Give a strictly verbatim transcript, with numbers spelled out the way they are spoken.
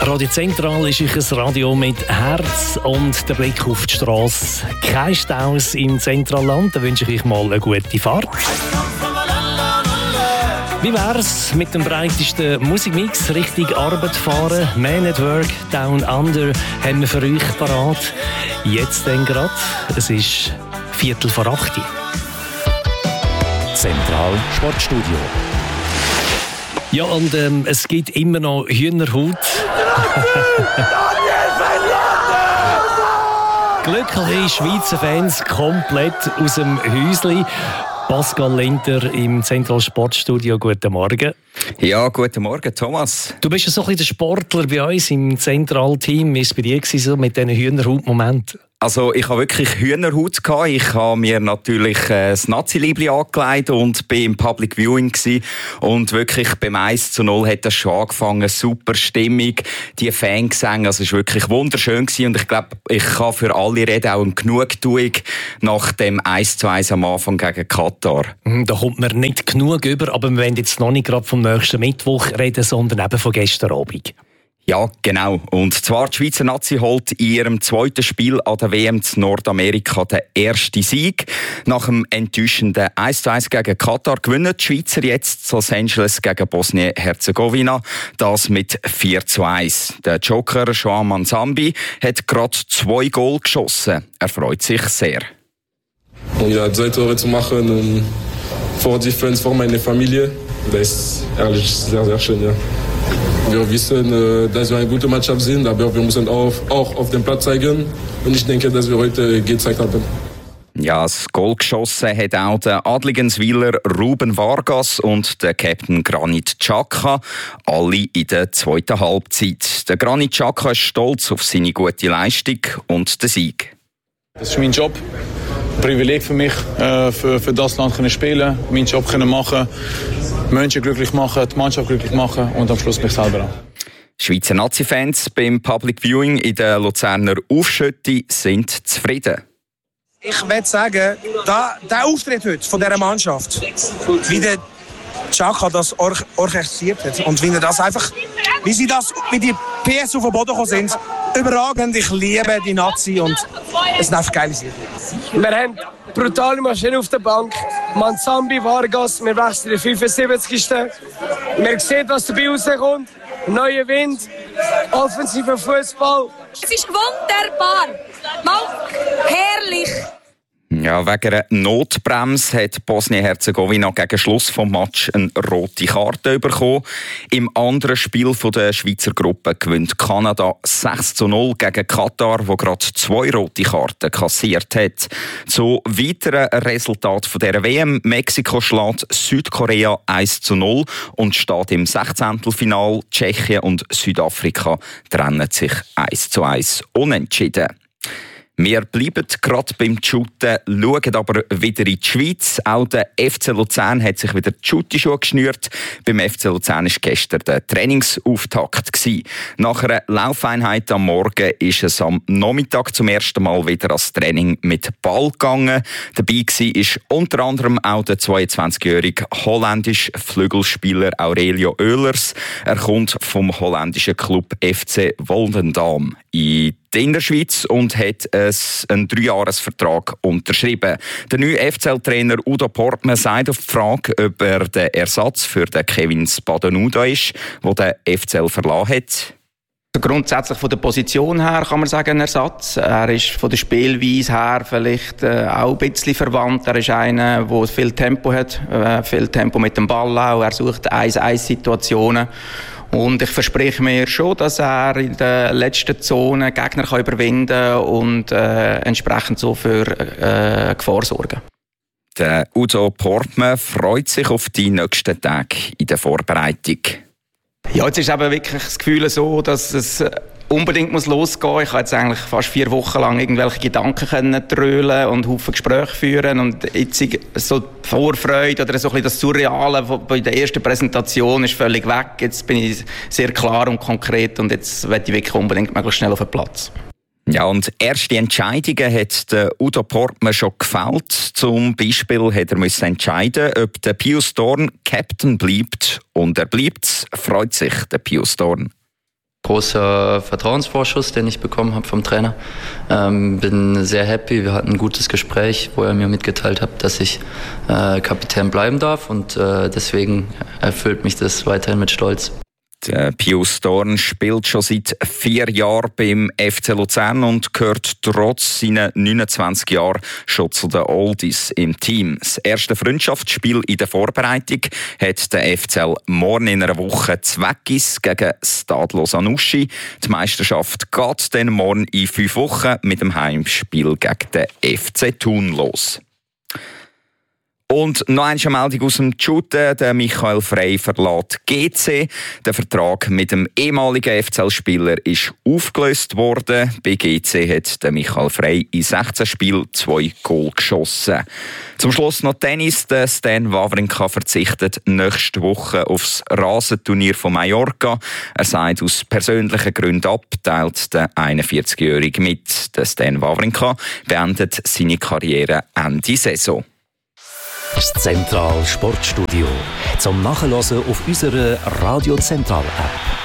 Radio Zentral ist ein Radio mit Herz und der Blick auf die Strasse. Kein Staus im Zentralland, da wünsche ich euch mal eine gute Fahrt. Wie wär's mit dem breitesten Musikmix Richtung Arbeit fahren? Man at Work, Down Under haben wir für euch parat. Jetzt dann gerade, es ist Viertel vor acht. Zentral Sportstudio. Ja, und ähm, es gibt immer noch Hühnerhaut. Glückliche Schweizer Fans komplett aus dem Häusli. Pascal Linter im Zentral Sportstudio. Guten Morgen. Ja, guten Morgen, Thomas. Du bist ja so ein bisschen der Sportler bei uns im Zentralteam. Wie war es bei dir so mit diesen Hühnerhaut-Momenten? Also ich habe wirklich Hühnerhaut gehabt. Ich habe mir natürlich äh, das Nazi-Liebli angelegt und bin im Public Viewing gewesen. Und wirklich beim eins zu null hat das schon angefangen. Super Stimmung, die Fangesänge. Also es war wirklich wunderschön gewesen. Und ich glaube, ich kann für alle reden, auch eine Genugtuung nach dem eins zu eins am Anfang gegen Katar. Da kommt man nicht genug über, aber wir wollen jetzt noch nicht gerade vom nächsten Mittwoch reden, sondern eben von gestern Abend. Ja, genau. Und zwar die Schweizer Nazi holt in ihrem zweiten Spiel an der W M in Nordamerika den ersten Sieg. Nach dem enttäuschenden eins zu eins gegen Katar gewinnen die Schweizer jetzt Los Angeles gegen Bosnien-Herzegowina. Das mit vier zu eins. Der Joker Joao Manzambi hat gerade zwei Goal geschossen. Er freut sich sehr. Ja, zwei Tore zu machen und vor die Fans, vor meine Familie, das ist ehrlich sehr, sehr schön, ja. Wir wissen, dass wir eine gute Mannschaft sind, aber wir müssen auch, auch auf dem Platz zeigen. Und ich denke, dass wir heute gezeigt haben. Ja, das Goal geschossen hat auch der Adligenswiler Ruben Vargas und der Captain Granit Xhaka, alle in der zweiten Halbzeit. Der Granit Xhaka ist stolz auf seine gute Leistung und den Sieg. Das ist mein Job. Ein Privileg für mich, für, für das Land zu spielen, meinen Job zu machen, Menschen glücklich machen, die Mannschaft glücklich machen und am Schluss mich selber auch. Schweizer Nazi-Fans beim Public Viewing in der Luzerner Aufschütte sind zufrieden. Ich würde sagen, da, der Auftritt heute von dieser Mannschaft, wie der Xhaka das or- orchestriert hat und wie, er das einfach, wie sie das, wie die P S auf den Boden gekommen sind, überragend. Ich liebe die Nazi und es sind einfach geile Sachen. Wir haben brutale Maschinen auf der Bank. Manzambi, Vargas, wir wechseln den fünfundsiebzigsten Wir sehen, was dabei rauskommt. Neuer Wind, offensiver Fußball. Es ist wunderbar. Mal herrlich. Ja, wegen einer Notbremse hat Bosnien-Herzegowina gegen Schluss des Matches eine rote Karte bekommen. Im anderen Spiel der Schweizer Gruppe gewinnt Kanada sechs zu null gegen Katar, wo gerade zwei rote Karten kassiert hat. Zu weiteren Resultaten dieser W M: Mexiko schlägt Südkorea eins zu null und steht im Sechzehntelfinal. Tschechien und Südafrika trennen sich eins zu eins unentschieden. Wir bleiben gerade beim Shooten, schauen aber wieder in die Schweiz. Auch der F C Luzern hat sich wieder die Shooty-Schuhe geschnürt. Beim F C Luzern war gestern der Trainingsauftakt. Nach einer Laufeinheit am Morgen ist es am Nachmittag zum ersten Mal wieder ans Training mit Ball gegangen. Dabei war unter anderem auch der zweiundzwanzigjährige holländische Flügelspieler Aurelio Oehlers. Er kommt vom holländischen Club F C Volendam in in der Schweiz und hat einen Dreijahresvertrag unterschrieben. Der neue F C L-Trainer Udo Portmann sagt auf die Frage, ob er der Ersatz für den Kevin Spadenudo ist, der den F C L verlassen hat. Grundsätzlich von der Position her kann man sagen, ein Ersatz. Er ist von der Spielweise her vielleicht äh, auch ein bisschen verwandt. Er ist einer, der viel Tempo hat, äh, viel Tempo mit dem Ball auch. Er sucht eins eins Situationen. Und ich verspreche mir schon, dass er in der letzten Zone Gegner kann überwinden kann und äh, entsprechend so für äh, Gefahr sorgen. Der Udo Portmann freut sich auf die nächsten Tage in der Vorbereitung. Ja, jetzt ist eben wirklich das Gefühl so, dass es unbedingt muss losgehen. Ich habe jetzt eigentlich fast vier Wochen lang irgendwelche Gedanken können trölen und Haufen Gespräche führen und jetzt so die Vorfreude oder so ein bisschen das Surreale bei der ersten Präsentation ist völlig weg. Jetzt bin ich sehr klar und konkret und jetzt will ich wirklich unbedingt möglichst schnell auf den Platz. Ja, und erste Entscheidungen hat der Udo Portmann schon gefällt. Zum Beispiel hat er müssen entscheiden, ob der Pius Dorn Captain bleibt. Und er bleibt, freut sich der Pius Dorn. Großer Vertrauensvorschuss, den ich bekommen habe vom Trainer. Ähm, bin sehr happy. Wir hatten ein gutes Gespräch, wo er mir mitgeteilt hat, dass ich äh, Kapitän bleiben darf. Und äh, deswegen erfüllt mich das weiterhin mit Stolz. Der Pius Dorn spielt schon seit vier Jahren beim F C Luzern und gehört trotz seiner neunundzwanzig Jahre schon zu den Oldies im Team. Das erste Freundschaftsspiel in der Vorbereitung hat der F C L morgen in einer Woche Zweckis gegen Stade Lausanne-Uschi. Die Meisterschaft geht dann morgen in fünf Wochen mit dem Heimspiel gegen den F C Thun los. Und noch eine Meldung aus dem Shooten. Der Michael Frey verlässt G C. Der Vertrag mit dem ehemaligen F C L-Spieler ist aufgelöst worden. Bei G C hat der Michael Frey in sechzehn Spielen zwei Goal geschossen. Zum Schluss noch Tennis. Der Stan Wawrinka verzichtet nächste Woche aufs Rasenturnier von Mallorca. Er sagt aus persönlichen Gründen ab, teilt der einundvierzigjährige mit. Der Stan Wawrinka beendet seine Karriere Ende Saison. Das Zentral Sportstudio. Zum Nachhören auf unserer Radio Zentral App.